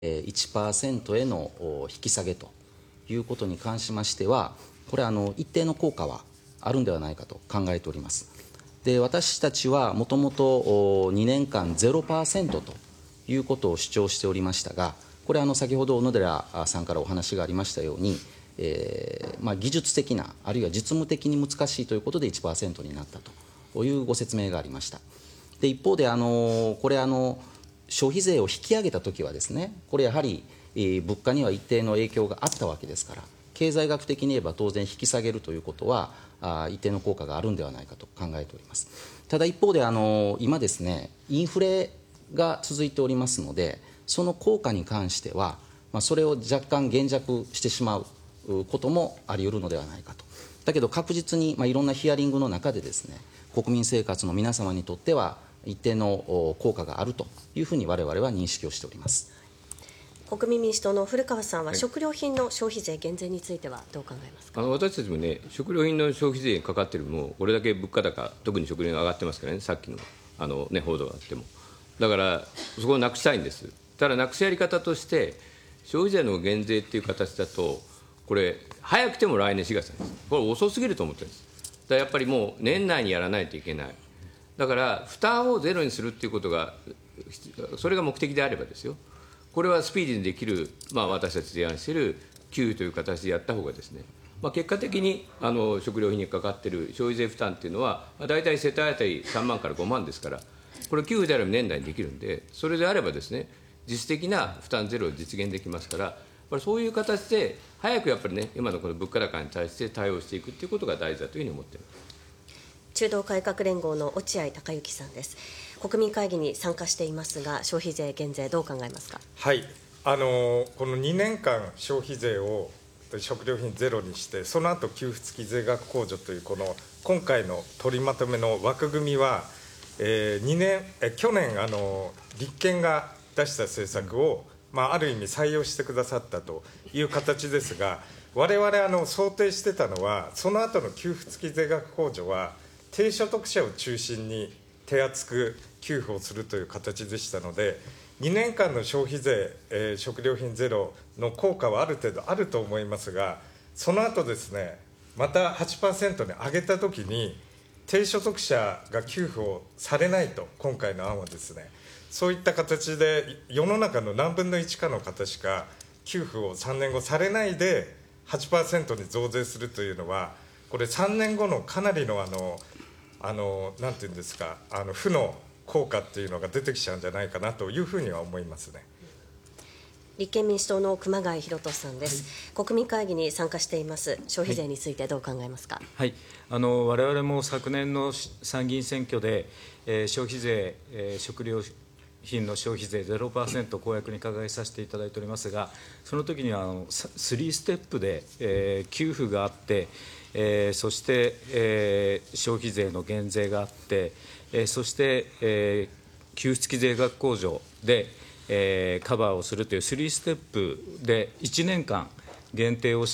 1% への引き下げということに関しましては、これ一定の効果はあるんではないかと考えております。で、私たちはもともと2年間 0% ということを主張しておりましたが、これ先ほど小野寺さんからお話がありましたように、技術的な、あるいは実務的に難しいということで 1% になったというご説明がありました。で、一方でこれ消費税を引き上げたときはですね、これやはり物価には一定の影響があったわけですから、経済学的に言えば当然引き下げるということは一定の効果があるんではないかと考えております。ただ一方で今ですね、インフレが続いておりますので、その効果に関しては、それを若干減弱してしまうこともあり得るのではないかと。だけど確実にいろんなヒアリングの中でですね、国民生活の皆様にとっては一定の効果があるというふうに我々は認識をしております。 国民民主党の古川さんは、食料品の消費税減税についてはどう考えますか。 私たちもね、食料品の消費税にかかっているも、これだけ物価高、特に食料品が上がってますからね、さっきの報道があっても、だからそこをなくしたいんです。ただ、なくすやり方として、消費税の減税っていう形だと、これ、早くても来年4月なんです。これ、遅すぎると思ってるんです。だからやっぱりもう、年内にやらないといけない。だから、負担をゼロにするっていうことが、それが目的であればですよ、これはスピーディーにできる、私たち提案している給与という形でやったほうがですね、結果的に食料品にかかっている消費税負担っていうのは、大体世帯当たり3万から5万ですから、これ、給付であれば年内にできるんで、それであればですね、実質的な負担ゼロを実現できますから、そういう形で、早くやっぱりね、今のこの物価高に対して対応していくということが大事だというふうに思っています。 中道改革連合の落合孝之さんです。国民会議に参加していますが、消費税減税、どう考えますか。 はい、この2年間、消費税を食料品ゼロにして、その後給付付き税額控除という、この今回の取りまとめの枠組みは、去年立憲が出した政策を、ある意味採用してくださったという形ですが、我々想定してたのは、その後の給付付き税額控除は低所得者を中心に手厚く給付をするという形でしたので、2年間の消費税、食料品ゼロの効果はある程度あると思いますが、その後ですね、また 8% に上げたときに、低所得者が給付をされないと、今回の案はですね、そういった形で、世の中の何分の1かの方しか給付を3年後されないで、8% に増税するというのは、これ、3年後のかなりのなんていうんですか、負の効果っていうのが出てきちゃうんじゃないかなというふうには思いますね。 立憲民主党の熊谷博人さんです。国民会議に参加しています。消費税についてどう考えますか。 はい、我々も昨年の参議院選挙で、消費税、食料品の消費税 0% 公約に掲げさせていただいておりますが、その時には3ステップで、給付があって、そして、消費税の減税があって、そして、給付付き税額控除で、カバーをするという3ステップで1年間限定をして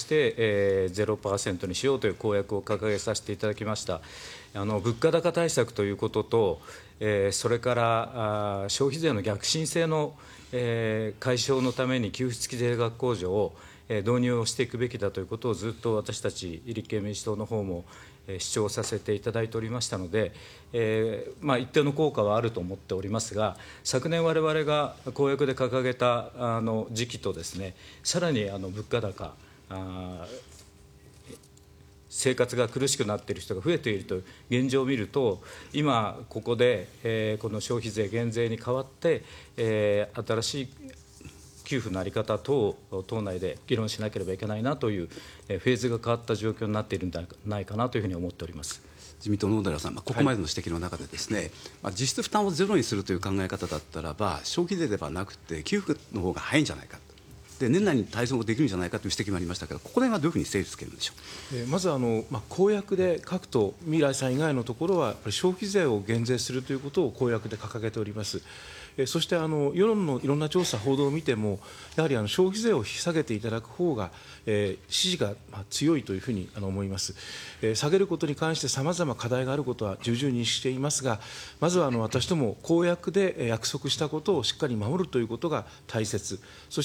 、0% にしようという公約を掲げさせていただきました。物価高対策ということと、それから消費税の逆進性の、解消のために給付付き税額控除を導入をしていくべきだということをずっと私たち立憲民主党の方も主張させていただいておりましたので、一定の効果はあると思っておりますが、昨年我々が公約で掲げた時期とですね、さらに物価高、生活が苦しくなっている人が増えているという現状を見ると、今ここで、この消費税減税に代わって、新しい給付の在り方等を党内で議論しなければいけないなというフェーズが変わった状況になっているんじゃないかなというふうに思っております。 自民党の小野寺さん、ここまでの指摘の中でですね、実質負担をゼロにするという考え方だったらば、消費税ではなくて給付の方が早いんじゃないか、で年内に対応できるんじゃないかという指摘もありましたけど、ここら辺はどういうふうに整理つけるんでしょう。 まず公約で各党、未来さん以外のところは、やっぱり消費税を減税するということを公約で掲げております。そして世論のいろんな調査、報道を見ても、やはり消費税を引き下げていただく方が、支持が強いというふうに思います。下げることに関してさまざま課題があることは重々認識していますが、まずは私ども公約で約束したことをしっかり守るということが大切。そして